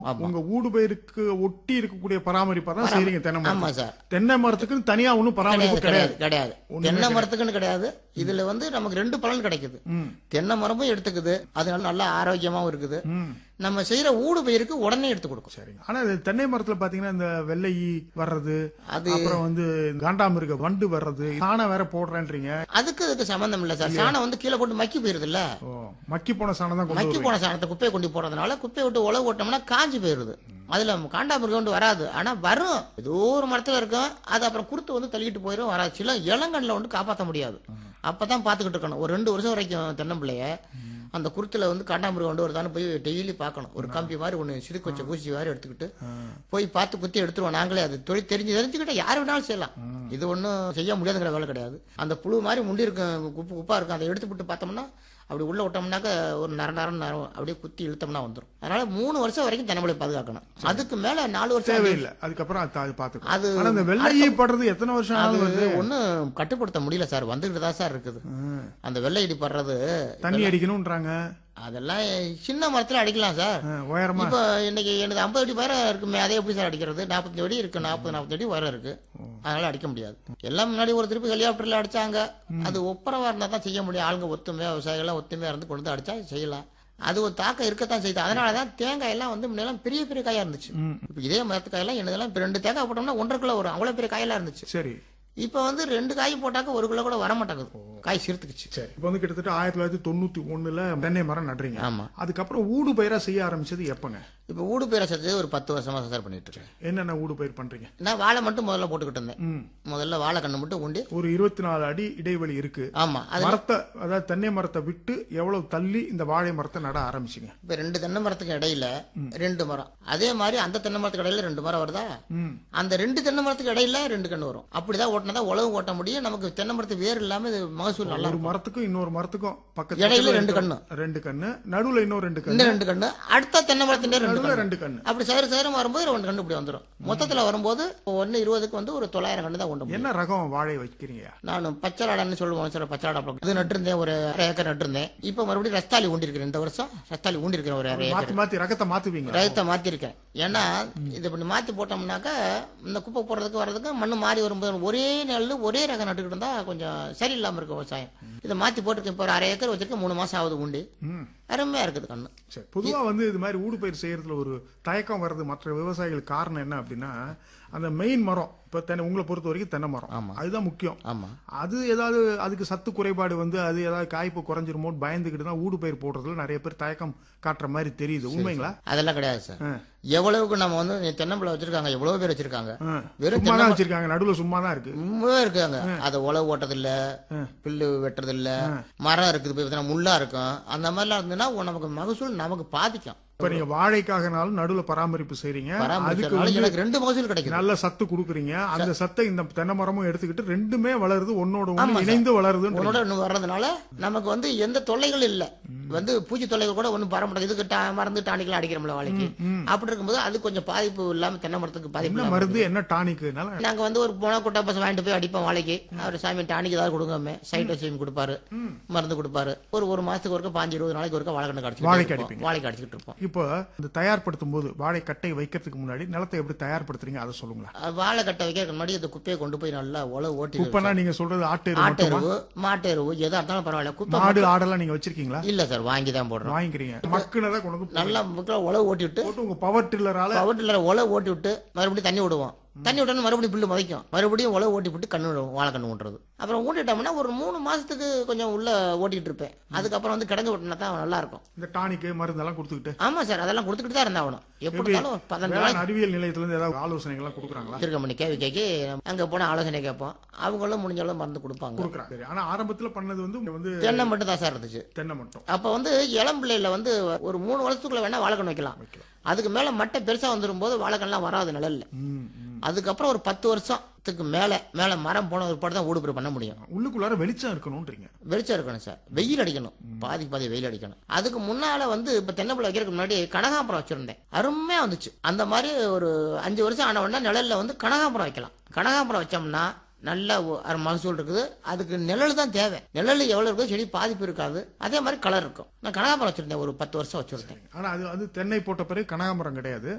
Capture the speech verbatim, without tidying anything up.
உங்க ஊடு பயிருக்கு ஒட்டி இருக்கக்கூடிய பராமரிப்பா தான் செய்றீங்க தென்னை மரம். ஆமா சார். தென்னை மரத்துக்கு தனியா ஒண்ணும் பராமரிப்பு கிடையாது கிடையாது. கிடையாது தென்னை மரத்துக்குன்னு கிடையாது. இதுல வந்து நமக்கு ரெண்டு பலன் கிடைக்குது. தென்னை மரமும் எடுத்துக்குது, அதனால நல்லா ஆரோக்கியமாவும் இருக்குது. நம்ம செய்யற ஊடு பயிருக்கு உடனே எடுத்து கொடுக்கும். சரி. ஆனா இது தென்னை மரத்துல பாத்தீங்கன்னா இந்த வெள்ளை ஈ வர்றது, அப்புறம் வந்து காண்டாமிருக வண்டு வர்றது, சாணம் வேற போடுறேன்றீங்க. அதுக்கு அதுக்கு சம்பந்தம் இல்ல சார். சாணம் வந்து கீழே போட்டு மக்கி போயிருது இல்ல. மக்கி போன சாணம் தான் மக்கி போன சாணத்தை குப்பையை கொண்டு போறதுனால குப்பையை விட்டு உழவு ஓட்டோம்னா காஞ்சி போயிருது. அதுல காண்டாமிருகம் வராது. ஆனா வரும், ஏதோ ஒரு மரத்துல இருக்கும். அது அப்புறம் குருத்து வந்து தள்ளிட்டு போயிடும், வராது. சில இளங்கண்ணில் வந்து காப்பாற்ற முடியாது. அப்பதான் பாத்துக்கிட்டு இருக்கணும். ஒரு ரெண்டு வருஷம் வரைக்கும் தென்னம்பிள்ளைய அந்த குருத்துல வந்து காண்டாமிருகம் கொண்டு வருதான்னு போய் டெய்லி பார்க்கணும். ஒரு கம்பி மாதிரி ஒண்ணு சிறுக்கு வச்ச ஊசி மாதிரி எடுத்துக்கிட்டு போய் பார்த்து குத்தி எடுத்துருவோம். நாங்களே அது தொழில் தெரிஞ்சு தெரிஞ்சுக்கிட்ட யாரு வேணாலும் செய்யலாம். இது ஒன்றும் செய்ய முடியாதுங்கிற வேலை கிடையாது. அந்த புழு மாதிரி முண்டி இருக்கும், குப்பு குப்பா இருக்கும். அதை எடுத்துவிட்டு பார்த்தோம்னா அப்படி உள்ள விட்டோம்னாக்க ஒரு நர நரம் நரம் அப்படியே குத்தி இழுத்தோம்னா வந்துடும். அதனால மூணு வருஷம் வரைக்கும் தென்னம்பிள்ளை பாதுகாக்கணும். அதுக்கு மேல நாலு வருஷம் தேவையில்லை. அதுக்கப்புறம் அது பாத்துக்கணும். அது அந்த வெள்ளை படுறது எத்தனை வருஷம் ஆகுது? ஒன்னும் கட்டுப்படுத்த முடியல சார். வந்துகிட்டு தான் சார் இருக்குது. அந்த வெள்ளை இடி படுறது தண்ணி அடிக்கணும்ன்றாங்க. அதெல்லாம் சின்ன மரத்துல அடிக்கலாம் சார். இப்ப இன்னைக்கு எனக்கு ஐம்பது அடி உயரம் இருக்குமே, அதே எப்படி சார் அடிக்கிறது? நாற்பத்தஞ்சு அடி இருக்கு, நாற்பது நாற்பது அடி உயரம் இருக்கு. அதனால அடிக்க முடியாது. எல்லாம் முன்னாடி ஒரு திருப்பி ஹெலிகாப்டர்ல அடிச்சாங்க. அது ஒப்பரவா இருந்தா தான் செய்ய முடியும். ஆளுங்க ஒத்துமையா, விவசாயிகள் ஒத்துமையா இருந்து கொண்டு வந்து அடிச்சா செய்யலாம். அது ஒரு தாக்கம் இருக்கத்தான் செய்யுது. அதனாலதான் தேங்காய் எல்லாம் வந்து முன்னெல்லாம் பெரிய பெரிய காயா இருந்துச்சு. இப்ப இதே மரத்து காயெல்லாம் என்னதெல்லாம் ரெண்டு தேங்காய் போட்டோம்னா ஒன்றரை கிலோ வரும். அவ்வளவு பெரிய காயெல்லாம் இருந்துச்சு. சரி. இப்ப வந்து ரெண்டு காய் போட்டாக்க ஒரு கிலோ கூட வர மாட்டேங்குது. காய் சிறுத்துக்குச்சு. சரி. இப்ப வந்து கிட்டத்தட்ட ஆயிரத்தி தொள்ளாயிரத்தி தொண்ணூத்தி ஒண்ணுல தென்னை மரம் நடுறீங்க. ஆமா. அதுக்கப்புறம் ஊடு பயிரா செய்ய ஆரம்பிச்சது எப்பங்க? இப்ப ஊடு பயிரை செஞ்சது ஒரு பத்து வருஷமா சார் பண்ணிட்டு இருக்கேன். என்னென்ன ஊடு பயிர் பண்றீங்க? நான் வாழை மட்டும் முதல்ல போட்டுக்கிட்டு இருந்தேன். முதல்ல வாழை கண்ணு மட்டும் உண்டு. ஒரு இருபத்தி நாலு அடி இடைவெளி இருக்கு. ஆமா. மரத்தை, அதாவது தென்னை மரத்தை விட்டு எவ்வளவு தள்ளி இந்த வாழை மரத்தை நட ஆரம்பிச்சீங்க? இப்ப ரெண்டு தென்னை மரத்துக்கு இடையில ரெண்டு மரம், அதே மாதிரி அந்த தென்னை மரத்துக்கு இடையில ரெண்டு மரம் வருதா, அந்த ரெண்டு தென்னை மரத்துக்கு இடையில ரெண்டு கண்ணு வரும். அப்படிதான் ஓட்டினதா உழவு ஓட்ட முடியும். நமக்கு தென்னை மரத்து வேறு இல்லாம இது மகசூல் நல்லா. ஒரு மரத்துக்கும் இன்னொரு மரத்துக்கும் பக்கத்துல இடையில ரெண்டு கண்ணு, ரெண்டு கண்ணு, நடுவுல இன்னொரு ரெண்டு கண்ணு, இன்னும் ரெண்டு கண்ணு, அடுத்த தென்னை மரத்தின் நடுவுல ரெண்டு கண்ணு. அப்படி சேர சேரம் வரும்போது ரெண்டு கண்ணு இப்படி வந்துடும். மொத்தத்துல வரும்போது ஒன்னு இருபதுக்கு வந்து ஒரு தொள்ளாயிரம் கண்ணு தான் உண்டு. என்ன ரகம் வாழை வைக்கிறீங்க? நான் பச்சலாடான்னு சொல்லுவோம் சார். பச்சலாடா இது நட்டுருந்தேன், ஒரு அரை ஏக்கர் நட்டுருந்தேன். இப்ப மறுபடியும் ரஸ்தாலி ஊண்டி இருக்கிறேன். இந்த வருஷம் ரஸ்தாலி ஊண்டி இருக்கிறேன். ஒரு அரை ஏக்கர் மாத்தி ரகத்தை மாத்துவீங்க? ரகத்தை மாத்திருக்கேன். ஏன்னா இது இப்படி மாத்தி போட்டோம்னாக்கா இந்த குப்பை போடுறதுக்கு வர்றதுக்கு மண்ணு மாறி வரும்போது ஒரே நெல்லு ஒரே ரகம் நட்டுக்கிட்டு இருந்தா கொஞ்சம் சரியில்லாம இருக்கும் விவசாயம். இதை மாத்தி போட்டுருக்கேன். இப்போ ஒரு அரை ஏக்கர் வச்சிருக்கேன். மூணு மாசம் ஆகுது உண்டு. அருமையா இருக்குது கண்ணு. சரி. பொதுவா வந்து இது மாதிரி ஊடு பயிர் செய்யறதுல ஒரு தயக்கம் வருது மற்ற விவசாயிகளுக்கு. காரணம் என்ன அப்படின்னா, அந்த மெயின் மரம் இப்ப தென்னை, உங்களை பொறுத்த வரைக்கும் தென்னை மரம் அதுதான் முக்கியம். அது ஏதாவது அதுக்கு சத்து குறைபாடு வந்து அது ஏதாவது காய்ப்பு குறைஞ்சிருமோ பயந்துகிட்டு தான் ஊடு பயிர் போடுறதுல நிறைய பேர் தயக்கம் காட்டுற மாதிரி தெரியுது. உண்மைங்களா? அதெல்லாம் கிடையாது சார். எவ்வளவுக்கு நம்ம வந்து தென்னம்பிள்ளை வச்சிருக்காங்க, எவ்வளவு பேர் வச்சிருக்காங்க, வெறும் சும்மா தான் வச்சிருக்காங்க. நடுவுல சும்மா தான் இருக்கு. சும்மா இருக்காங்க. அதை உழவு ஓட்டது இல்ல, பில்லு வெட்டுறது இல்ல, மரம் இருக்குது, முள்ளா இருக்கும். அந்த மாதிரிலாம் இருந்ததுன்னா நமக்கு மகசூல் நமக்கு பாதிக்கும். இப்ப நீங்க வாழைக்காகனாலும் நடுவுல பராமரிப்பு செய்றீங்க. அதுக்கு எனக்கு ரெண்டு மகசூல் கிடைக்கும். நல்ல சத்து கொடுக்குறீங்க. அந்த சத்தை இந்த தென்னை மரமும் எடுத்துக்கிட்டு ரெண்டுமே வளருது, ஒன்னோட ஒண்ணு இணைந்து வளருது. ஒன்னோட ஒண்ணு வர்றதுனால நமக்கு வந்து எந்த தொல்லைகள் இல்ல. வந்து பூச்சி தொல்லைகள் கூட ஒண்ணும் பர மாட்டேங்குது. இதுக்கு மருந்து டானிக்கெல்லாம் அடிக்கிறோம்ல வாழைக்கு. அப்படி இருக்கும்போது அது கொஞ்சம் பாதிப்பு இல்லாம தென்னை மரத்துக்கு பாதிப்பு. மருந்து என்ன டானிக்? நாங்க வந்து ஒரு போனா குட்டா பசங்க வாங்கிட்டு போய் அடிப்போம் வாழைக்கு. அவர் சாமி டானிக் ஏதாவது கொடுங்க, சைட்டோசைம் கொடுப்பாரு, மருந்து கொடுப்பாரு. ஒரு ஒரு மாசத்துக்கு ஒருக்க பாஞ்சு இருபது நாளைக்கு ஒருக்க வாழைக்கண்ணு கடிச்சு வாழைக்கு அடிச்சுட்டு இருப்போம். இப்போ இந்த தயார்படுத்தும் போது வாழை கட்டை வைக்கிறதுக்கு முன்னாடி நிலத்தை எப்படி தயார்படுத்துறீங்க அதை சொல்லுங்களா? வாழை கட்டை வைக்கிறதுக்கு முன்னாடி அந்த குப்பையை கொண்டு போய் நல்லா உழவு ஓட்டி. குப்பைனா நீங்க சொல்றது ஆட்டு ஆட்டு எருவு, மாட்டு எருவு எதா இருந்தாலும் பரவாயில்ல. குப்பை மாடு ஆடெல்லாம் நீங்க வச்சிருக்கீங்களா? இல்ல சார், வாங்கி தான் போடுறோம். வாங்கிக்கிறீங்க. மக்களதான் கொண்டு வந்து நல்லா மக்கள் உழவு ஓட்டி விட்டு உங்க பவர் டில்லரால பவர் டில்லரை உழவு ஓட்டி விட்டு மறுபடியும் தண்ணி விடுவோம். தண்ணி விட்டோன்னு மறுபடியும் புல்லு மதிக்கும். மறுபடியும் உழவு ஓட்டி விட்டு கண்ணு விடுவோம். வாழை கண்ணு ஊட்டுறது. அப்புறம் ஊட்டிட்டோம்னா ஒரு மூணு மாசத்துக்கு கொஞ்சம் உள்ள ஓட்டிட்டு இருப்பேன். அதுக்கப்புறம் வந்து கிடங்கு விட்டுனா தான் நல்லா இருக்கும். இந்த டானிக் மருந்தெல்லாம் கொடுத்துக்கிட்டு. ஆமா சார், அதெல்லாம் கொடுத்துக்கிட்டு தான் இருந்தா ஆகணும். எப்படி பதினஞ்சு அறிவியல் நிலையத்துல இருந்து ஏதாவது ஆலோசனைகள் எல்லாம் கொடுக்குறாங்களா? இருக்க மணி கேவி கேட்கி அங்க போன ஆலோசனை கேட்போம். அவங்களும் முடிஞ்சளவு மருந்து கொடுப்பாங்க. கொடுக்குறாங்க. ஆனா ஆரம்பத்துல பண்ணது வந்து வந்து தென்னை மட்டும் தான் சார் இருந்துச்சு. தென்னை மட்டும். அப்ப வந்து இளம் பிள்ளைல வந்து ஒரு மூணு வருஷத்துக்குள்ள வேணா வாழைக்கண் வைக்கலாம். அதுக்கு மேல மட்டை பெருசா வந்துடும் போது வாழைக்கண்லாம் வராது நிழல்ல. அதுக்கப்புறம் ஒரு பத்து வருஷத்துக்கு மேல மேல மரம் போன ஒரு பாடு தான் ஊடு பயிர் பண்ண முடியும். உள்ளுக்குள்ளார வெளிச்சம் இருக்கணும்ன்றீங்க? வெளிச்சம் இருக்கணும் சார். வெயில் அடிக்கணும், பாதி பாதி வெயில் அடிக்கணும். அதுக்கு முன்னால வந்து இப்ப தென்னம்பிள்ளை வைக்கிறதுக்கு முன்னாடி கனகாம்பரம் வச்சிருந்தேன். அருமையா வந்துச்சு. அந்த மாதிரி ஒரு அஞ்சு வருஷம் ஆன உடனே நிழல்ல வந்து கனகாம்பரம் வைக்கலாம். கனகாம்பரம் வச்சோம்னா நல்ல ஒ- அரை மகசூல் இருக்குது. அதுக்கு நிழல் தான் தேவை. நிழல் எவ்வளவு இருக்கோ செடி பாதிப்பு இருக்காது. அதே மாதிரி கலர் இருக்கும். நான் கனகாமரம் வச்சிருந்தேன், ஒரு பத்து வருஷம் வச்சிருந்தேன். ஆனா அது அது தென்னை போட்ட பிறகு கனகாமரம் கிடையாது.